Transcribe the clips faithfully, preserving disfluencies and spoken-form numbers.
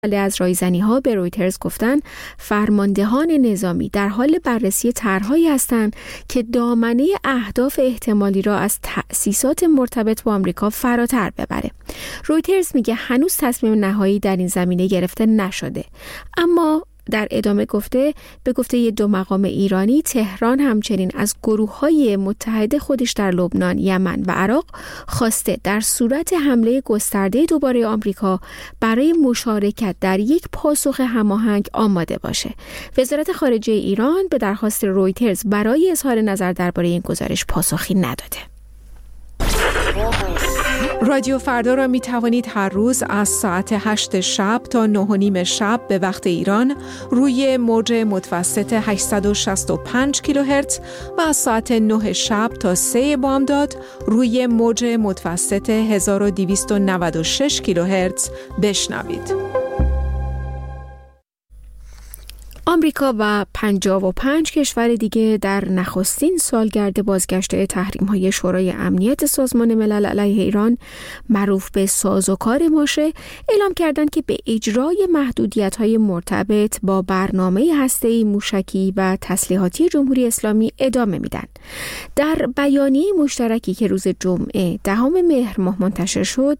از رایزنی‌ها به رویترز گفتن فرماندهان نظامی در حال بررسی طرح‌هایی هستند که دامنه اهداف احتمالی را از تأسیسات مرتبط با آمریکا فراتر ببره. رویترز میگه هنوز تصمیم نهایی در این زمینه گرفته نشده، اما در ادامه گفته به گفته دو مقام ایرانی، تهران همچنین از گروه‌های متحد خودش در لبنان، یمن و عراق خواسته در صورت حمله گسترده دوباره آمریکا برای مشارکت در یک پاسخ هماهنگ آماده باشه. وزارت خارجه ایران به درخواست رویترز برای اظهار نظر درباره این گزارش پاسخی نداده. رادیو فردا را می توانید هر روز از ساعت هشت شب تا نه و نیم شب به وقت ایران روی موج متوسط هشتصد و شصت و پنج کیلوهرتز و از ساعت نه شب تا سه بامداد روی موج متوسط هزار و دویست و نود و شش کیلوهرتز بشنوید. آمریکا و پنجاه و پنج کشور دیگه در نخستین سالگرد بازگشت تحریم‌های شورای امنیت سازمان ملل علیه ایران معروف به سازوکار ماشه اعلام کردند که به اجرای محدودیت‌های مرتبط با برنامه هسته‌ای موشکی و تسلیحاتی جمهوری اسلامی ادامه میدن. در بیانیه مشترکی که روز جمعه دهم مهر ماه منتشر شد،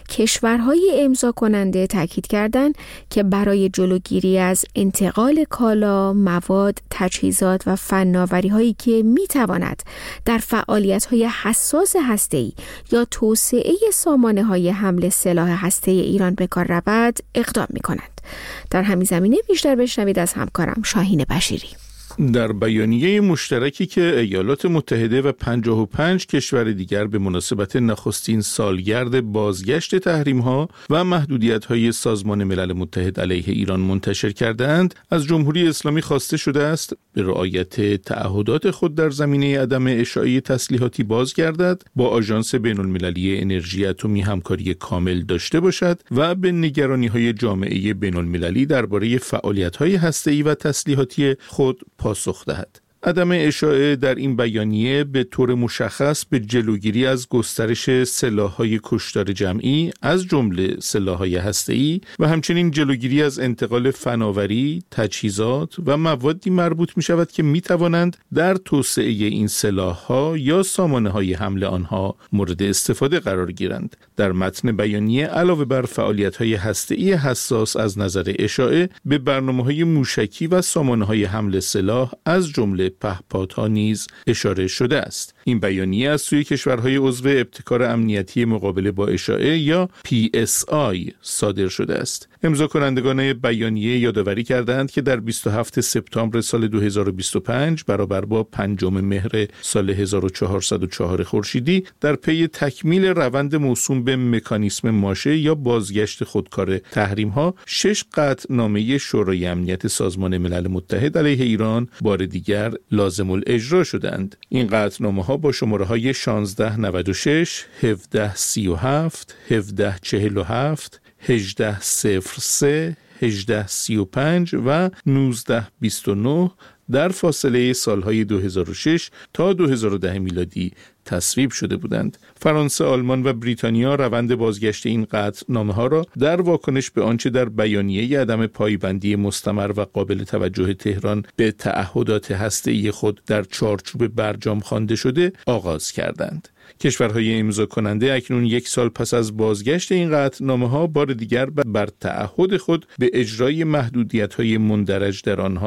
کشورهای امضا کننده تاکید کردند که برای جلوگیری از انتقال کالا، مواد، تجهیزات و فناوری‌هایی که می‌تواند در فعالیت‌های حساس هسته‌ای یا توسعه سامانه‌های حمل سلاح هسته‌ای ایران به کار رود، اقدام می‌کنند. در همین زمینه بیشتر بشنوید از همکارم شاهین بشیری. در بیانیه مشترکی که ایالات متحده و پنجاه و پنج کشور دیگر به مناسبت نخستین سالگرد بازگشت تحریم‌ها و محدودیت‌های سازمان ملل متحد علیه ایران منتشر کردند، از جمهوری اسلامی خواسته شده است به رعایت تعهدات خود در زمینه عدم اشاعه تسلیحاتی بازگردد، با آژانس بین‌المللی انرژی اتمی همکاری کامل داشته باشد و به نگرانی‌های جامعه بین‌المللی درباره فعالیت‌های هسته‌ای و تسلیحاتی خود پاسخ دهد. عدم اشاعه در این بیانیه به طور مشخص به جلوگیری از گسترش سلاح‌های کشتار جمعی از جمله سلاح‌های هسته‌ای و همچنین جلوگیری از انتقال فناوری، تجهیزات و موادی مربوط می‌شود که می‌توانند در توسعه این سلاح‌ها یا سامانه‌های حمل آنها مورد استفاده قرار گیرند. در متن بیانیه علاوه بر فعالیت‌های هسته‌ای حساس از نظر اشاعه، به برنامه‌های موشکی و سامانه‌های حمل سلاح از جمله پهپادها نیز اشاره شده است. این بیانیه از سوی کشورهای عضو ابتکار امنیتی مقابله با اشاعه یا پی اس آی صادر شده است. امضا کنندگان بیانیه یادآوری کردند که در بیست و هفتم سپتامبر سال دو هزار و بیست و پنج برابر با پنجم مهر سال هزار و چهارصد و چهار خورشیدی در پی تکمیل روند موسوم به مکانیسم ماشه یا بازگشت خودکار تحریم‌ها، شش قطعنامه شورای امنیت سازمان ملل متحد علیه ایران بار دیگر لازم الاجرا شدند. این قطعنامه‌ها با شماره‌های شانزده نود و شش، هفده سی و هفت، هفده چهل و هفت، هجده صفر سه، هجده سی و پنج و نوزده بیست و نه در فاصله سالهای دو هزار و شش تا دو هزار و ده میلادی تصویب شده بودند. فرانسه، آلمان و بریتانیا روند بازگشت این قطعنامه‌ها را در واکنش به آنچه در بیانیه عدم پایبندی مستمر و قابل توجه تهران به تعهدات هسته‌ای خود در چارچوب برجام خوانده شده آغاز کردند. کشورهای امضا کننده اکنون یک سال پس از بازگشت این قطعنامه‌ها بار دیگر بر تعهد خود به اجرای محدودیت‌های مندرج در آنها